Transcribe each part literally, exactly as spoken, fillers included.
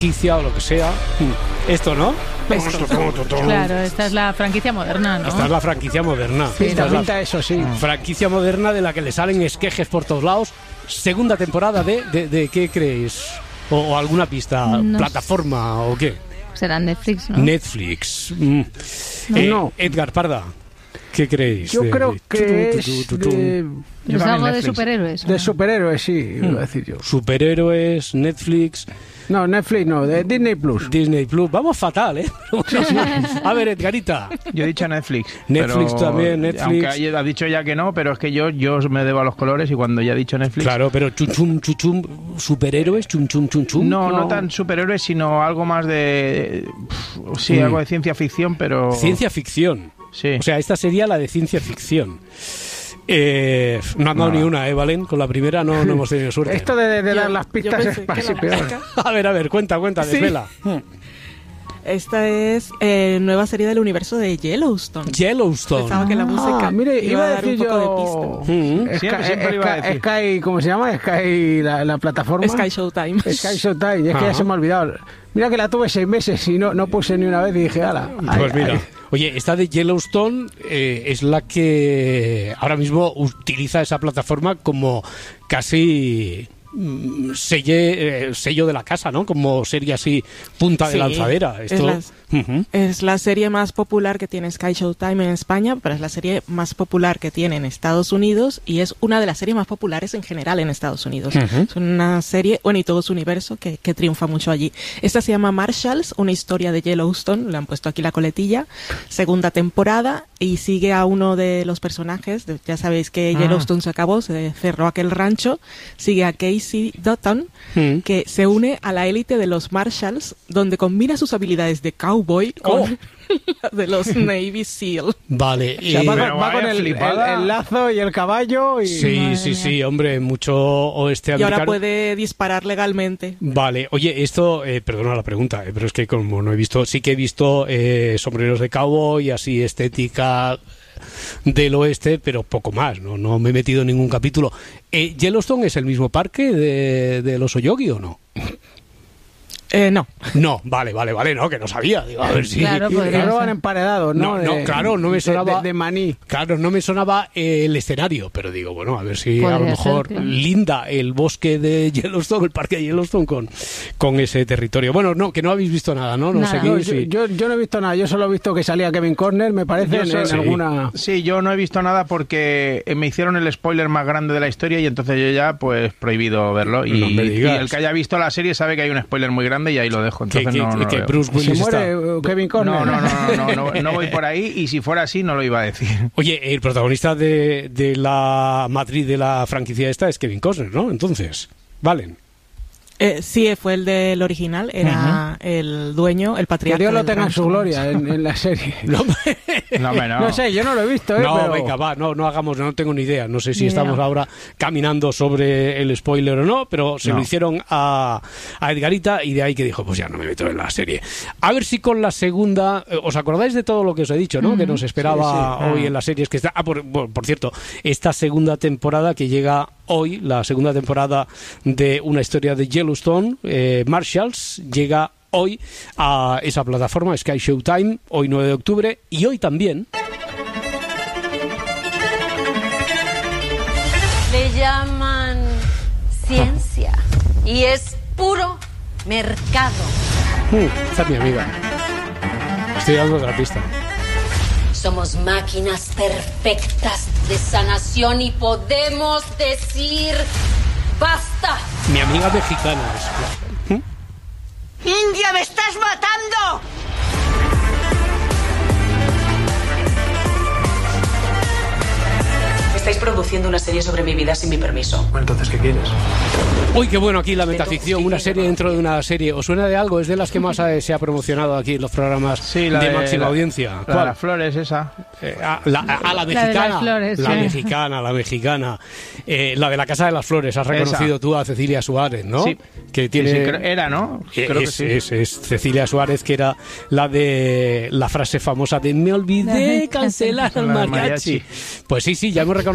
franquicia o lo que sea. Esto, ¿no? Esto. Claro, esta es la franquicia moderna, ¿no? Esta es la franquicia moderna. Sí, esta es la eso sí. franquicia moderna de la que le salen esquejes por todos lados. Segunda temporada de, de, de ¿qué creéis? O, o alguna pista, No plataforma o qué. Será Netflix, ¿no? Netflix. Mm. No, Eh, no. Edgar Parda, ¿qué creéis? Yo de- creo de- que tu, tu, es tu, tu, tu. de, ¿Es también algo de Netflix. superhéroes? de superhéroes, sí, iba a decir yo. Superhéroes, Netflix, No, Netflix no, de Disney Plus. Disney Plus. Vamos fatal, ¿eh? A ver, Edgarita. Yo he dicho Netflix. Netflix pero, también, Netflix. Aunque haya- ha dicho ya que no, pero es que yo, yo me debo a los colores y cuando ya he dicho Netflix... Claro, pero chum chum chum chum, superhéroes, chum chum chum chum. No, no tan superhéroes, sino algo más de... pff, Sí, Mm. algo de ciencia ficción, pero... Ciencia ficción. Sí. O sea, esta sería la de ciencia ficción. Eh, no han dado No. ni una, ¿eh, Valen? Con la primera no, no hemos tenido suerte. Esto de, de Yo- dar las yo pistas pensé es que casi la peor. música- A ver, a ver, cuenta, cuenta, Sí. desvela. Esta es eh, nueva serie del universo de Yellowstone. Yellowstone. Pensaba que la música Ah, mire, iba iba a a dar decir un poco de yo... pista. Mm. Sky, Siempre, siempre iba a Sky- decir. Sky, ¿cómo se llama? Sky, la, la plataforma. Sky Showtime. Sky Showtime, es que Ajá. ya se me ha olvidado. Mira que la tuve seis meses y no, no puse ni una vez y dije, ala. ay, Pues mira, ay. oye, esta de Yellowstone eh, es la que ahora mismo utiliza esa plataforma como casi mm, selle- eh, sello de la casa, ¿no? Como serie así, punta de Sí, lanzadera. es Esto... las- Ujú. Es la serie más popular que tiene Sky Showtime en España, pero es la serie más popular que tiene en Estados Unidos y es una de las series más populares en general en Estados Unidos. Ujú. Es una serie, bueno, y todo su universo que, que triunfa mucho allí. Esta se llama Marshalls, una historia de Yellowstone, le han puesto aquí la coletilla, segunda temporada y sigue a uno de los personajes, de- ya sabéis que Ah. Yellowstone se acabó, se cerró aquel rancho, sigue a Casey Dutton, Mm. que se une a la élite de los Marshalls, donde combina sus habilidades de cowboy con Oh. las de los Navy SEAL. Vale. O sea, y- va, Pero con- va con vaya el, el- flipada. el lazo y el caballo y... Sí, Madre sí, mía. sí, hombre, mucho oeste Y americano. ahora puede disparar legalmente. Vale, oye, esto, eh, perdona la pregunta, eh, pero es que como no he visto, sí que he visto eh, sombreros de cowboy, así estética del oeste, pero poco más, no, no me he metido en ningún capítulo. Eh, ¿Yellowstone es el mismo parque de, de los Oyogi o no? Eh, no. No, vale, vale, vale, no, que no sabía. Digo, a ver si... Claro, Y podría que roban ser. emparedados, ¿no? No, no, De- claro, no me de- sonaba- De, de maní. Claro, no me sonaba eh, el escenario, pero digo, bueno, a ver si a Podría lo ser, mejor claro. linda el bosque de Yellowstone, el parque de Yellowstone con, con ese territorio. Bueno, no, que no habéis visto nada, ¿no? No Nada. seguís No, yo, y- yo, yo no he visto nada, yo solo he visto que salía Kevin Costner, me parece, Yo en, sé- en sí. alguna... Sí, yo no he visto nada porque eh, me hicieron el spoiler más grande de la historia y entonces yo ya, pues, prohibido verlo. Y, No me digas. y el que haya visto la serie sabe que hay un spoiler muy grande y ahí lo dejo. que, Entonces que- no, no lo que veo. Bruce Se Willis muere está... eh, Kevin Costner. No, no, no, no, no, no, no voy por ahí y si fuera así no lo iba a decir. Oye, el protagonista de, de la matriz de la franquicia esta es Kevin Costner, ¿no? Entonces, Valen. Eh, sí, fue el del original, era el dueño, el Que patriarca. Dios lo del tenga en rancho. su gloria en, en la serie. No, No, hombre, no. No sé, yo no lo he visto, ¿eh? no, pero... venga, va, no, no hagamos, no tengo ni idea. No sé si Ni estamos idea. ahora caminando sobre el spoiler o no, pero se No. lo hicieron a, a Edgarita y de ahí que dijo, pues ya no me meto en la serie. A ver si con la segunda, eh, ¿os acordáis de todo lo que os he dicho, no? Que nos esperaba Sí, sí. hoy en las series que está. Ah, por, por, por cierto, esta segunda temporada que llega hoy, la segunda temporada de una historia de Yellowstone, eh, Marshalls, llega hoy a esa plataforma, Sky Showtime, hoy nueve de octubre, y hoy también. Le llaman ciencia y es puro mercado. Hmm, esta es mi amiga. Estoy dando otra pista. Somos máquinas perfectas de sanación y podemos decir basta. Mi amiga mexicana es. ¡India, me estás matando! Estáis produciendo una serie sobre mi vida sin mi permiso. Bueno, entonces, ¿qué quieres? Uy, qué bueno aquí la metaficción, una serie dentro de una serie. ¿Os suena de algo? Es de las que más eh, se ha promocionado aquí en los programas Sí, la de, de máxima la- audiencia. La de ¿Cuál? las flores, esa. Eh, a, la, a la de mexicana. las flores, la sí. mexicana, la mexicana. Eh, la de la Casa de las Flores. Has reconocido Esa. tú a Cecilia Suárez, ¿no? Sí. Que tiene... Sí, sí, creo- era, ¿no? Eh, Creo que es, sí. es, es Cecilia Suárez, que era la de la frase famosa de me olvidé cancelar al Cancelar al mariachi. mariachi. Pues sí, sí, ya hemos reconocido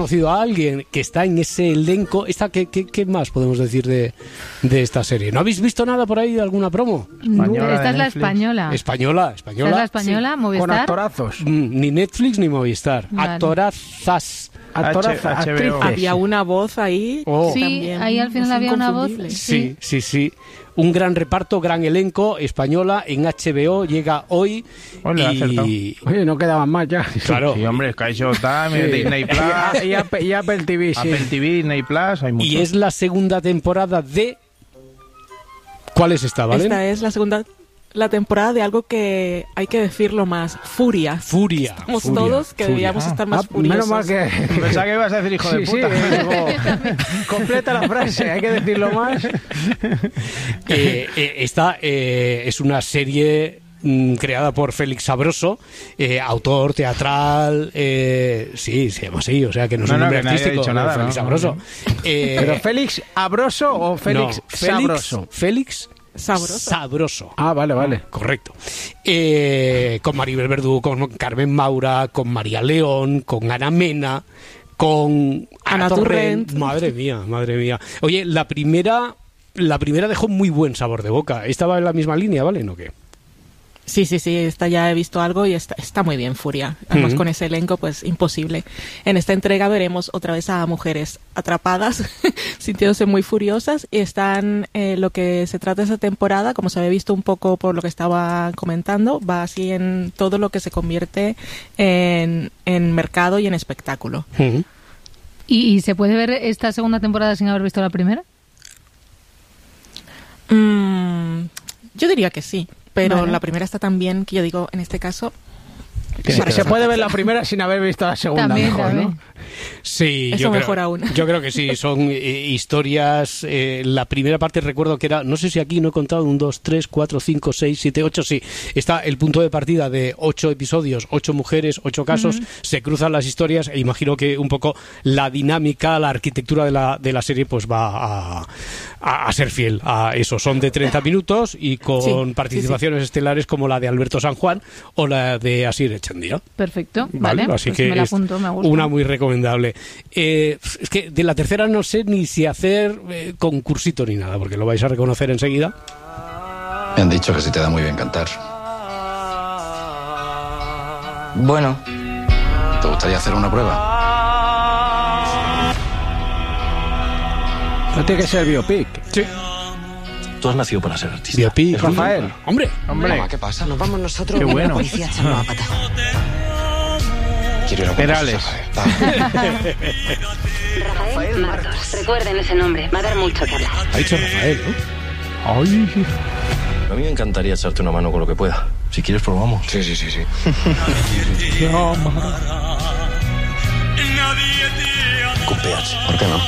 conocido a alguien que está en ese elenco. Esta, ¿qué, qué, qué más podemos decir de, de esta serie? ¿No habéis visto nada por ahí de alguna promo? Española, esta es la española. Española, española. Esta es la española, sí. Movistar. Con actorazos. Mm, ni Netflix ni Movistar. Vale. Actorazas. Actorazas, H B O. actrices. Había una voz ahí. Oh. Sí, también ahí al final es había una voz. inconfundible. Sí, sí, sí. Un gran reparto, gran elenco, española, en H B O, llega hoy. Ole, ha acertado. y... Oye, no quedaban más ya. Claro. Sí, hombre, Sky Showtime, Sí. Disney Plus, Y, y Apple, y Apple T V, sí. Apple T V, Disney Plus, hay mucho. Y es la segunda temporada de... ¿Cuál es esta, Valen? Esta es la segunda la temporada de algo que hay que decirlo más, Furia. Furia. Estamos Furia, todos que Furia. debíamos Ah. estar más Ah, furiosos. menos mal que... Pensaba que ibas a decir hijo de Sí, puta. sí, digo, completa la frase, hay que decirlo más. Eh, eh, esta eh, es una serie mm, creada por Félix Sabroso, eh, autor teatral, eh, sí, se llama así, o sea que no es No, un no, nombre que nadie ha artístico, dicho nada, Félix no, Sabroso. no, Eh, ¿Pero Félix Abroso o Félix no, Félix Sabroso? Félix Sabroso. Sabroso. Ah, vale, vale. Correcto. Eh, con Maribel Verdú, con Carmen Maura, con María León, con Ana Mena, con Ana Torrent. Madre mía, madre mía. Oye, la primera, la primera dejó muy buen sabor de boca. ¿Estaba en la misma línea, vale? ¿No qué? Sí, sí, sí, esta ya he visto algo y está, está muy bien, Furia. Además, Ujú. con ese elenco, pues imposible. En esta entrega veremos otra vez a mujeres atrapadas, sintiéndose muy furiosas, y están, eh, lo que se trata de esa temporada, como se había visto un poco por lo que estaba comentando, va así en todo lo que se convierte en, en mercado y en espectáculo. Ujú. ¿Y, y se puede ver esta segunda temporada sin haber visto la primera? Mm, yo diría que sí, pero Vale. la primera está tan bien que yo digo, en este caso, Se, se puede ver la primera sin haber visto la segunda, También, mejor, también. ¿no? Sí, Eso yo mejor creo, aún. yo creo que sí, son eh, historias, eh, la primera parte recuerdo que era, no sé si aquí no he contado, un, dos, tres, cuatro, cinco, seis, siete, ocho, sí, está el punto de partida de ocho episodios, ocho mujeres, ocho casos, se cruzan las historias e imagino que un poco la dinámica, la arquitectura de la, de la serie pues va a, a, a ser fiel a eso, son de treinta minutos y con Sí, sí, participaciones estelares como la de Alberto San Juan o la de Asier Echandía. Perfecto, Vale, vale, así pues que me la es apunto, me gusta. una muy recomendable. Eh, es que de la tercera no sé ni si hacer eh, concursito ni nada, porque lo vais a reconocer enseguida. Me han dicho que se te da muy bien cantar. Bueno, ¿Te gustaría hacer una prueba? No tiene que ser biopic. Sí. Tú has nacido para ser artista. Biopic. Rafael. Hombre, Hombre, Mamá, ¿qué pasa? nos vamos nosotros. Qué y la bueno. policía echando la pata. Quiero ir a un Perales. concurso, ¿sabes? Rafael Marcos. Recuerden ese nombre, va a dar mucho que hablar. ha dicho Rafael, ¿no? ay, A mí me encantaría echarte una mano con lo que pueda. Si quieres, probamos. Sí, sí, sí, sí. Con P H. ¿Por qué no?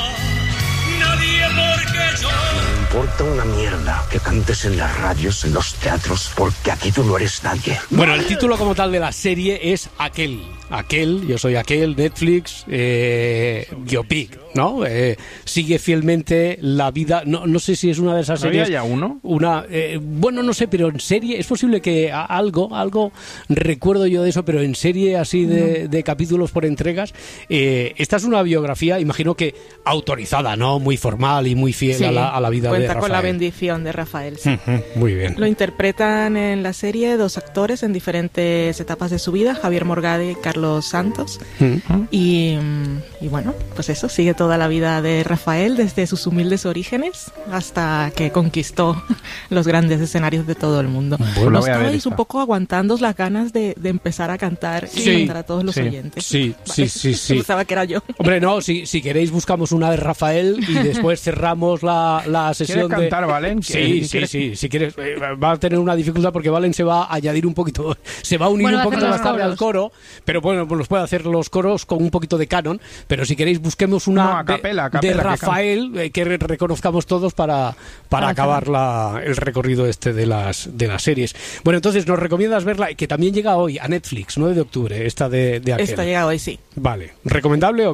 Me importa una mierda que cantes en las radios, en los teatros, porque aquí tú no eres nadie. Bueno, el título como tal de la serie es Aquel. Aquel, yo soy Aquel, Netflix, eh, biopic, ¿no? Eh, sigue fielmente la vida. No, no sé si es una de esas ¿no había series. ya uno? Una, eh, bueno, no sé, pero en serie es posible que a- algo, algo recuerdo yo de eso, pero en serie así de, de capítulos por entregas. Eh, esta es una biografía, imagino que autorizada, ¿no? Muy formal y muy fiel sí, a, la, a la vida de cuenta Rafael. con la bendición de Rafael. Sí. Ujú, muy bien. Lo interpretan en la serie dos actores en diferentes etapas de su vida, Javier Morgade y Carlos Santos. Ujú. Y, mm, y bueno, pues eso, sigue toda la vida de Rafael desde sus humildes orígenes hasta que conquistó los grandes escenarios de todo el mundo. Bueno, ¿No voy a ver estabais esta. un poco aguantando las ganas de, de empezar a cantar y Sí, cantar a todos los sí, oyentes? sí, sí, sí, sí. Pensaba que era yo. Hombre, no, si, si queréis buscamos una de Rafael y después cerramos la, la sesión ¿Quieres cantar, de... Valen? Sí, sí, ¿Quieres- sí, si quieres. eh, va a tener una dificultad porque Valen se va a añadir un poquito, se va a unir Bueno, un va a poquito hacer más los tarde al coro, pero bueno, pues los puede hacer los coros con un poquito de canon, pero si queréis busquemos una No, a de- capela, a de, capela, que Rafael eh, que, re- reconozcamos todos para, para Para acabar la, el recorrido este de las, de las series. Bueno, entonces nos recomiendas verla, que también llega hoy a Netflix, nueve de octubre, esta de, de Aquel. Esto llega hoy, sí. Vale, ¿recomendable o qué?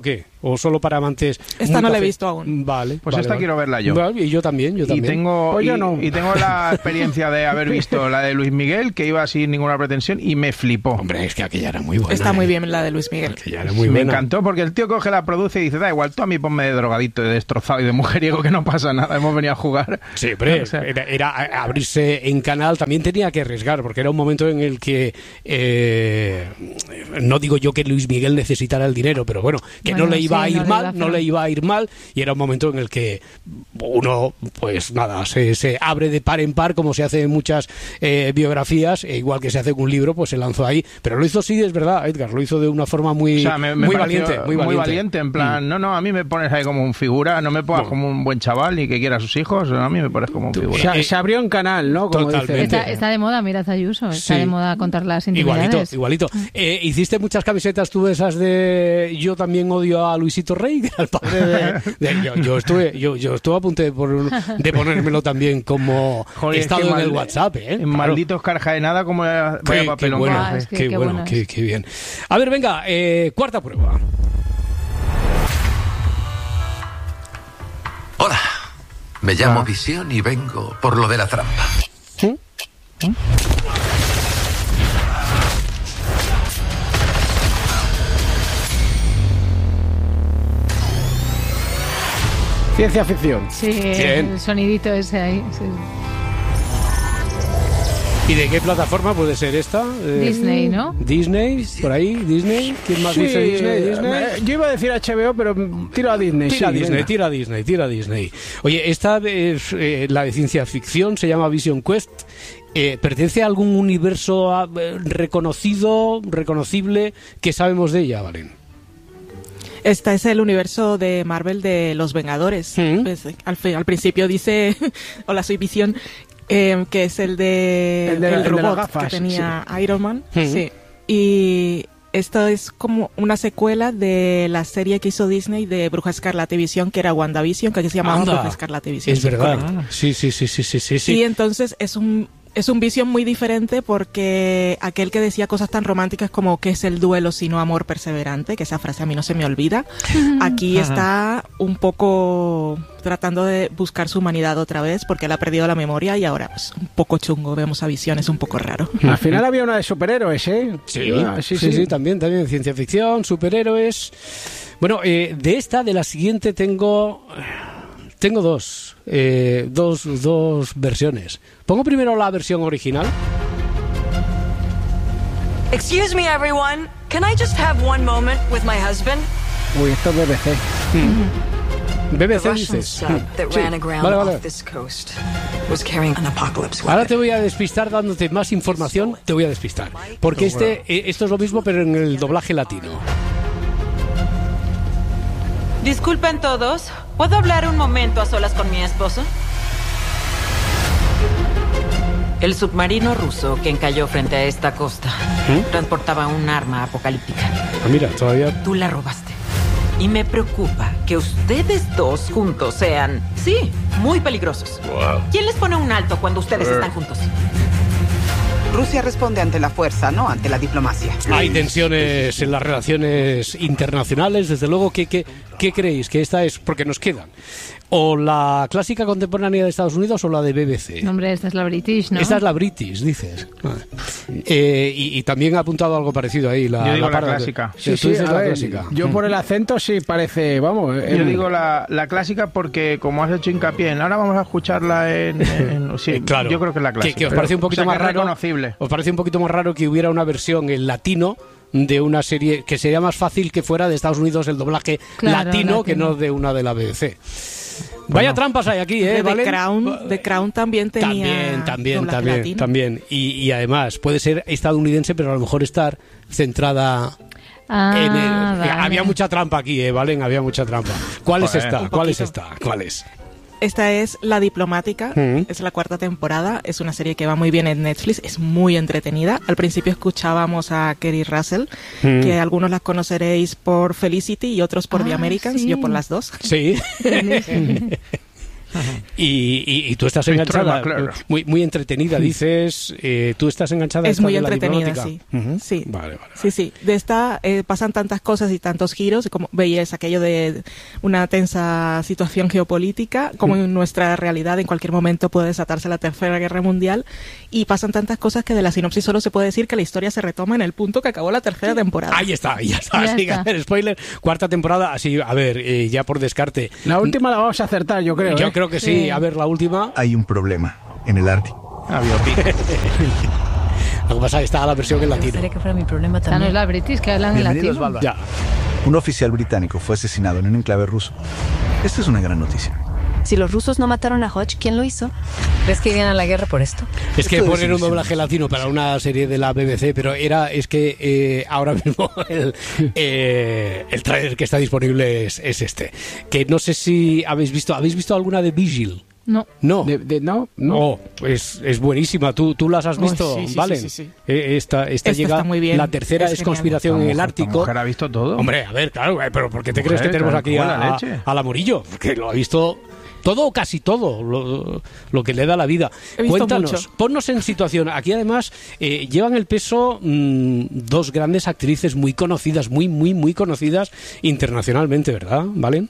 o solo para amantes. Esta no café? la he visto aún. Vale. Pues vale, esta vale. quiero verla yo. Vale, y yo también, yo también. Y tengo, Pues yo y, no. y tengo la experiencia de haber visto la de Luis Miguel, que iba sin ninguna pretensión y me flipó. Hombre, es que aquella era muy buena. Está muy ¿eh? bien la de Luis Miguel. Aquella era muy me buena. encantó porque el tío coge, la produce y dice, da igual, tú a mí ponme de drogadito, de destrozado y de mujeriego, que no pasa nada, hemos venido a jugar. Sí, hombre, O sea, era, era abrirse en canal, también tenía que arriesgar, porque era un momento en el que, eh, no digo yo que Luis Miguel necesitara el dinero, pero bueno, que Bueno, no le iba sí, a ir no le mal, iba a no hacer- le iba a ir mal, y era un momento en el que uno, pues nada, se, se abre de par en par, como se hace en muchas eh, biografías, e igual que se hace en un libro, pues se lanzó ahí, pero lo hizo, sí, es verdad, Edgar, lo hizo de una forma muy, o sea, me, me muy, pareció valiente, muy valiente. en plan, no, no, a mí me pones ahí como un figura, no me pongas No. como un buen chaval ni que quiera a sus hijos, a mí me pones como un figura. Se, se abrió en canal, ¿no? Como Totalmente. dice. Está, está de moda, mira Ayuso, está Sí. de moda contar las Igualito, intimidades. igualito. Eh, ¿Hiciste muchas camisetas tú de esas de yo también odio a Luisito Rey? Que era el padre de, de- yo, yo estuve yo, yo estuve a punto de, por- de ponérmelo también como Joder, es estado que en el mal- WhatsApp, ¿eh? En Claro. malditos carja de nada, como vaya Qué, qué papelón. bueno, Ah, es que qué qué bueno, bueno qué, es. qué bien. A ver, venga, eh, cuarta prueba. Hola, me llamo Visión y vengo por lo de la trampa. ¿Mm? Ciencia ficción. Sí, Bien. el sonidito ese ahí. Sí. ¿Y de qué plataforma puede ser esta? Eh, Disney, ¿no? Disney, por ahí, Disney. ¿Quién más Sí, dice Disney? Disney. eh, Yo iba a decir H B O, pero tiro a Disney. Tira sí, Disney, venga. tira Disney, tira Disney. Oye, esta es eh, la de ciencia ficción, se llama Vision Quest. Eh, ¿Pertenece a algún universo ah, eh, reconocido, reconocible? ¿Qué sabemos de ella, Valen? Este es el universo de Marvel de los Vengadores. Mm. Pues, al, fi- al principio dice, hola, soy Visión, eh, que es el de El de- el el de las robot gafas, que tenía Iron Man. Mm. Sí. Y esto es como una secuela de la serie que hizo Disney de Bruja Escarlata y Visión, que era WandaVision, que aquí se llamaba Anda, Bruja Escarlata y Visión. es Sí, verdad. correcto. Sí, sí, sí, sí, sí, sí, sí. Y entonces es un es un Vision muy diferente porque aquel que decía cosas tan románticas como que es el duelo sino amor perseverante, que esa frase a mí no se me olvida, aquí está un poco tratando de buscar su humanidad otra vez porque él ha perdido la memoria y ahora pues un poco chungo, vemos a Vision, es un poco raro. Al final había una de superhéroes, ¿eh? Sí, Ah, sí, sí, sí, también, también ciencia ficción, superhéroes. Bueno, eh, de esta, de la siguiente tengo tengo dos, eh, dos, dos versiones. Pongo primero la versión original. Excuse me, everyone. Can I just have one moment with my husband? Uy, esto es B B C. B B C The Russian dices. sub that Sí, ran aground vale, vale. off this coast was carrying an apocalypse weapon. Ahora te voy a despistar dándote más información, te voy a despistar. Porque este, eh, esto es lo mismo, pero en el doblaje latino. Disculpen todos, ¿puedo hablar un momento a solas con mi esposo? El submarino ruso que encalló frente a esta costa ¿Mm? transportaba un arma apocalíptica. Ah, mira, todavía... Tú la robaste. Y me preocupa que ustedes dos juntos sean, sí, muy peligrosos. Wow. ¿Quién les pone un alto cuando ustedes están juntos? Rusia responde ante la fuerza, no ante la diplomacia. Hay tensiones en las relaciones internacionales, desde luego. ¿Qué, qué, qué creéis? Que esta es, porque nos quedan, o la clásica contemporánea de Estados Unidos o la de B B C. No, hombre, esta es la British, ¿no? Esta es la British, dices. Eh, y, y también ha apuntado algo parecido ahí. La, Yo digo la parada. clásica. Sí, Sí, tú sí, dices a la ver, clásica. yo por el acento sí parece, vamos. Yo em, digo la, la clásica porque, como has hecho hincapié en, ahora vamos a escucharla en... en- sí, Eh, claro. Yo creo que es la Que, clásica. que os parece un poquito O sea, más que es raro. reconocible. Os parece un poquito más raro que hubiera una versión en latino de una serie que sería más fácil que fuera de Estados Unidos el doblaje Claro, latino, latino. que no de una de la B B C. Vaya trampas hay aquí, ¿eh? De The ¿Vale? Crown, The Crown también tenía También, también, doblaje también, latino. también. Y, y además puede ser estadounidense, pero a lo mejor estar centrada Ah, en el... vale. Había mucha trampa aquí, ¿eh? ¿Valen? Había mucha trampa. ¿Cuál es Joder. esta? Un ¿Cuál es poquito. esta? ¿Cuál es? Esta es La Diplomática, Mm. es la cuarta temporada, es una serie que va muy bien en Netflix, es muy entretenida. Al principio escuchábamos a Kerry Russell, Mm. que algunos las conoceréis por Felicity y otros por The Ah, Americans, sí. yo por las dos. Sí. y, y, y tú estás enganchada, muy, muy entretenida, dices, eh, tú estás enganchada. Es muy de la entretenida, sí. Uh-huh. Sí. Vale, vale, sí, sí. De esta eh, pasan tantas cosas y tantos giros, como veías aquello de una tensa situación geopolítica, como en nuestra realidad en cualquier momento puede desatarse la Tercera Guerra Mundial, y pasan tantas cosas que de la sinopsis solo se puede decir que la historia se retoma en el punto que acabó la tercera temporada. Ahí está, ya está, sin hacer spoiler, cuarta temporada, así, a ver, eh, ya por descarte. La última la vamos a acertar, yo creo. Yo ¿eh? creo que sí. sí, a ver, la última. Hay un problema en el Ártico. Ah, biopic. Lo que pasa es que está la versión en latino. que fuera mi problema también. No es la British que hablan en latino. Ya. Un oficial británico fue asesinado en un enclave ruso. Esta es una gran noticia. Si los rusos no mataron a Hodge, ¿quién lo hizo? ¿Crees que irían a la guerra por esto? Es que poner un doblaje latino para una serie de la B B C, pero era es que eh, ahora mismo el, eh, el trailer que está disponible es, es este. Que no sé si habéis visto, ¿habéis visto alguna de Vigil? No. No. De, de, no, no. Oh, pues es buenísima. ¿Tú, tú las has visto? Oh, sí, sí, ¿Vale? Sí, sí, sí. Eh, esta esta, esta llega. Está muy bien. La tercera es, es Conspiración en el Ártico. ¿La mujer ha visto todo? Hombre, a ver, claro, pero ¿por qué te mujer, crees que tenemos aquí a, la a, a la Murillo? Que lo ha visto todo o casi todo, lo, lo que le da la vida. Cuéntanos, mucho. Ponnos en situación. Aquí además eh, llevan el peso mmm, dos grandes actrices muy conocidas, muy, muy, muy conocidas internacionalmente, ¿verdad? ¿Vale?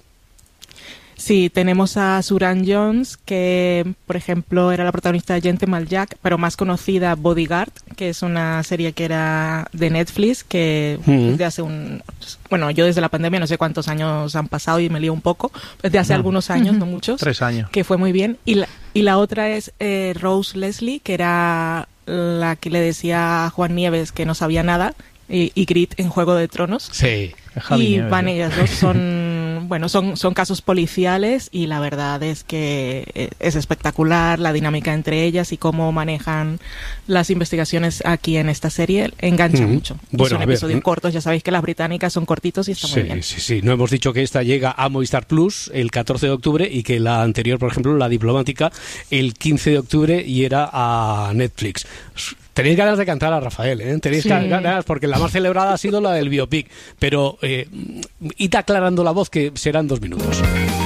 Sí, tenemos a Suran Jones, que por ejemplo era la protagonista de Gentleman Jack, pero más conocida Bodyguard, que es una serie que era de Netflix, que mm. de hace un... Bueno, yo desde la pandemia no sé cuántos años han pasado y me lío un poco, desde hace no. algunos años, no muchos. Tres años. Que fue muy bien. Y la, y la otra es eh, Rose Leslie, que era la que le decía a Juan Nieves que no sabía nada, y, y Grit en Juego de Tronos. Sí. Javi y Nieves, van ellas dos, son, bueno, son, son casos policiales y la verdad es que es espectacular la dinámica entre ellas y cómo manejan las investigaciones aquí en esta serie. Engancha mm. mucho. Bueno, son episodios ver, cortos, ya sabéis que las británicas son cortitos y está sí, muy bien. Sí, sí, no hemos dicho que esta llega a Movistar Plus el catorce de octubre y que la anterior, por ejemplo, la diplomática, el quince de octubre y era a Netflix. Tenéis ganas de cantar a Rafael, ¿eh? Tenéis sí. ganas, porque la más celebrada ha sido la del biopic. Pero eh, id aclarando la voz, que serán dos minutos.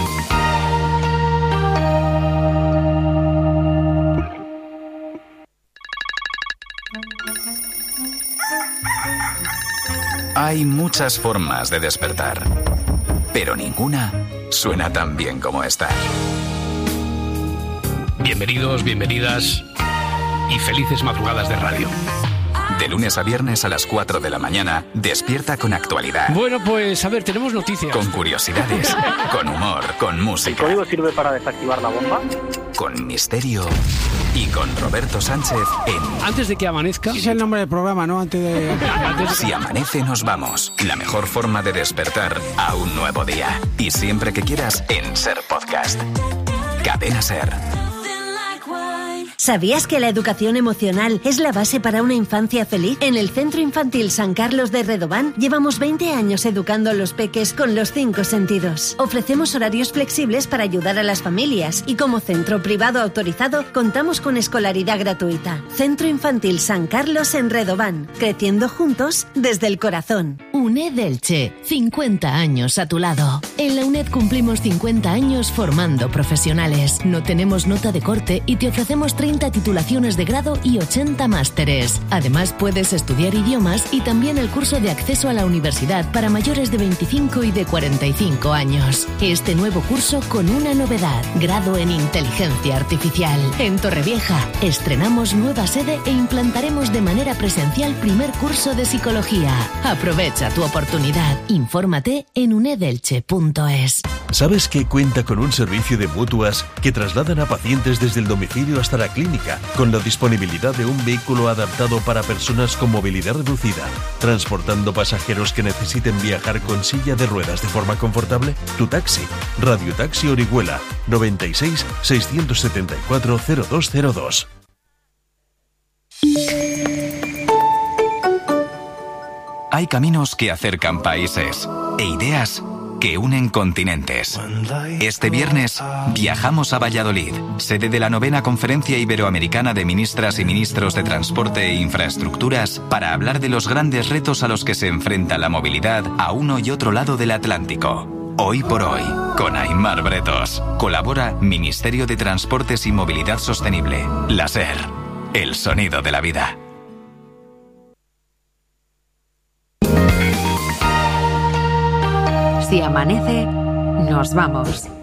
Hay muchas formas de despertar, pero ninguna suena tan bien como esta. Bienvenidos, bienvenidas y felices madrugadas de radio. De lunes a viernes a las cuatro de la mañana, despierta con actualidad. Bueno, pues a ver, tenemos noticias. Con curiosidades, con humor, con música. ¿El código sirve para desactivar la bomba? Con misterio y con Roberto Sánchez en... Antes de que amanezca... Ese es el nombre del programa, ¿no? Antes de... Antes de... Si amanece nos vamos. La mejor forma de despertar a un nuevo día. Y siempre que quieras en Ser Podcast. Cadena Ser. ¿Sabías que la educación emocional es la base para una infancia feliz? En el Centro Infantil San Carlos de Redován llevamos veinte años educando a los peques con los cinco sentidos. Ofrecemos horarios flexibles para ayudar a las familias y como centro privado autorizado contamos con escolaridad gratuita. Centro Infantil San Carlos en Redován, creciendo juntos desde el corazón. UNED Elche, cincuenta años a tu lado. En la UNED cumplimos cincuenta años formando profesionales. No tenemos nota de corte y te ofrecemos treinta titulaciones de grado y ochenta másteres. Además puedes estudiar idiomas y también el curso de acceso a la universidad para mayores de veinticinco y de cuarenta y cinco años. Este nuevo curso con una novedad, grado en inteligencia artificial. En Torrevieja estrenamos nueva sede e implantaremos de manera presencial primer curso de psicología. Aprovecha tu oportunidad. Infórmate en unedelche punto es. ¿Sabes que cuenta con un servicio de mutuas que trasladan a pacientes desde el domicilio hasta la clínica, con la disponibilidad de un vehículo adaptado para personas con movilidad reducida, transportando pasajeros que necesiten viajar con silla de ruedas de forma confortable? Tu taxi. Radio Taxi Orihuela, noventa y seis, seiscientos setenta y cuatro, cero dos cero dos. Hay caminos que acercan países e ideas que unen continentes. Este viernes viajamos a Valladolid, sede de la novena Conferencia Iberoamericana de Ministras y Ministros de Transporte e Infraestructuras, para hablar de los grandes retos a los que se enfrenta la movilidad a uno y otro lado del Atlántico. Hoy por hoy, con Aimar Bretos. Colabora Ministerio de Transportes y Movilidad Sostenible. La SER, el sonido de la vida. Si amanece, nos vamos.